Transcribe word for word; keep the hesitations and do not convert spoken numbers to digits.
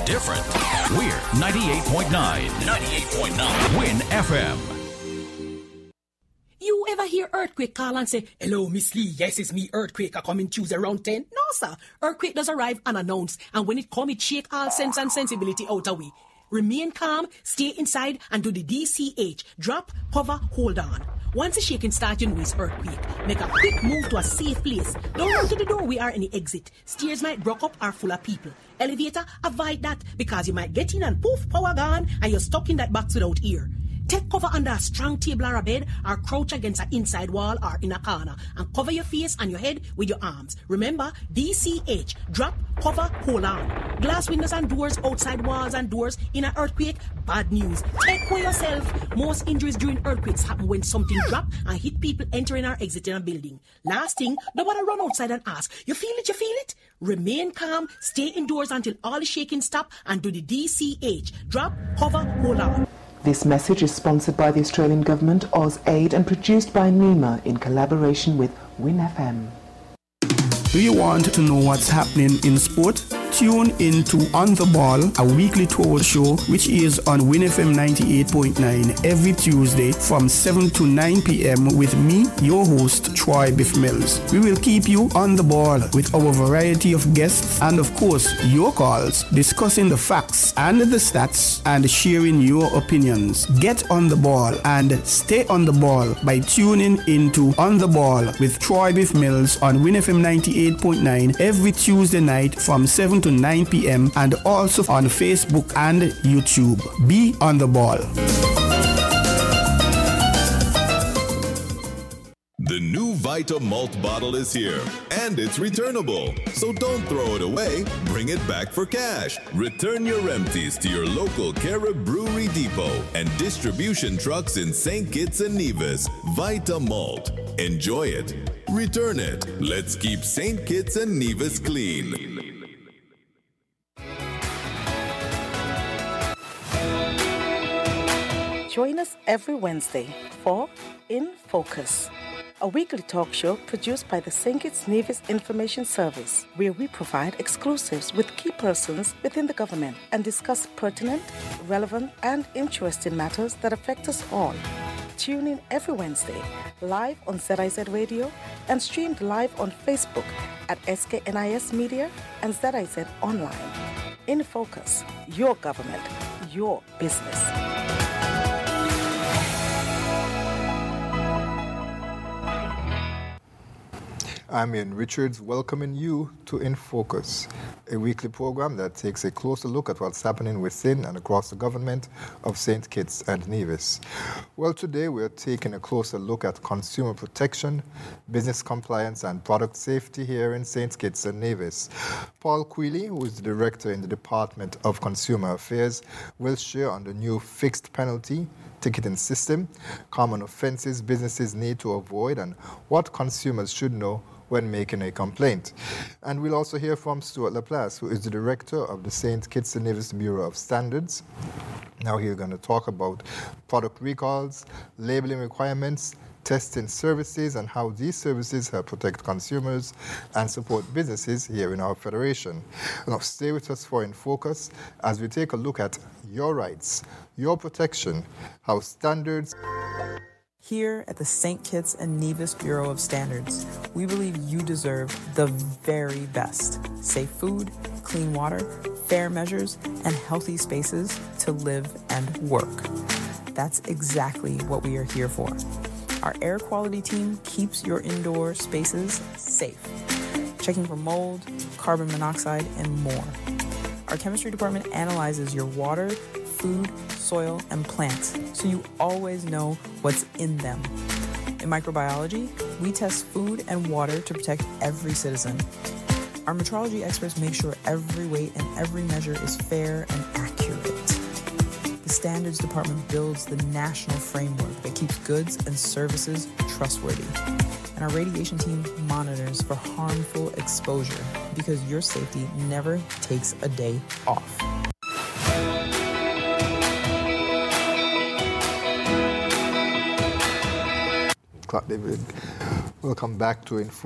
different. We're ninety-eight point nine. ninety-eight point nine. Win F M. You ever hear Earthquake call and say, "Hello, Miss Lee, yes, it's me, Earthquake, I come in Tuesday around ten? No, sir. Earthquake does arrive unannounced, and when it come, it shake all sense and sensibility out of we. Remain calm, stay inside, and do the D C H. Drop, cover, hold on. Once the shaking starts, you know it's earthquake. Make a quick move to a safe place. Don't run to the door, we are in the exit. Stairs might block up or full of people. Elevator, avoid that, because you might get in and poof, power gone, and you're stuck in that box without ear. Take cover under a strong table or a bed, or crouch against an inside wall or in a corner, and cover your face and your head with your arms. Remember, D C H, drop, cover, hold on. Glass windows and doors, outside walls and doors in an earthquake, bad news. Take care yourself. Most injuries during earthquakes happen when something drop and hit people entering or exiting a building. Last thing, nobody run outside and ask, you feel it, you feel it? Remain calm, stay indoors until all the shaking stop, and do the D C H, drop, cover, hold on. This message is sponsored by the Australian Government, AusAid, and produced by NEMA in collaboration with Win F M. Do you want to know what's happening in sport? Tune in to On The Ball, a weekly tour show which is on Win F M ninety-eight point nine every Tuesday from seven to nine p.m. with me, your host, Troy Biff Mills. We will keep you on the ball with our variety of guests and, of course, your calls, discussing the facts and the stats and sharing your opinions. Get on the ball and stay on the ball by tuning into On The Ball with Troy Biff Mills on Win F M ninety-eight point nine every Tuesday night from seven to nine p.m. and also on Facebook and YouTube. Be on the ball. The new Vita Malt bottle is here, and it's returnable. So don't throw it away, bring it back for cash. Return your empties to your local Carib Brewery Depot and distribution trucks in Saint Kitts and Nevis. Vita Malt. Enjoy it. Return it. Let's keep Saint Kitts and Nevis clean. Join us every Wednesday for In Focus, a weekly talk show produced by the Saint Kitts Nevis Information Service, where we provide exclusives with key persons within the government and discuss pertinent, relevant, and interesting matters that affect us all. Tune in every Wednesday, live on Z I Z Radio and streamed live on Facebook at S K N I S Media and Z I Z Online. In Focus, your government, your business. I'm Ian Richards, welcoming you to In Focus, a weekly program that takes a closer look at what's happening within and across the government of Saint Kitts and Nevis. Well, today we're taking a closer look at consumer protection, business compliance, and product safety here in Saint Kitts and Nevis. Paul Quealy, who is the Director in the Department of Consumer Affairs, will share on the new fixed penalty ticketing system, common offenses businesses need to avoid, and what consumers should know when making a complaint. And we'll also hear from Stuart Laplace, who is the Director of the Saint Kitts and Nevis Bureau of Standards. Now he's going to talk about product recalls, labeling requirements, testing services, and how these services help protect consumers and support businesses here in our Federation. Now stay with us for In Focus as we take a look at your rights, your protection, how standards... Here at the Saint Kitts and Nevis Bureau of Standards, we believe you deserve the very best. Safe food, clean water, fair measures, and healthy spaces to live and work. That's exactly what we are here for. Our air quality team keeps your indoor spaces safe, checking for mold, carbon monoxide, and more. Our chemistry department analyzes your water, food, soil, and plants, so you always know what's in them. In microbiology, we test food and water to protect every citizen. Our metrology experts make sure every weight and every measure is fair and accurate. The Standards Department builds the national framework that keeps goods and services trustworthy. And our radiation team monitors for harmful exposure because your safety never takes a day off. Clark David, welcome back to Info.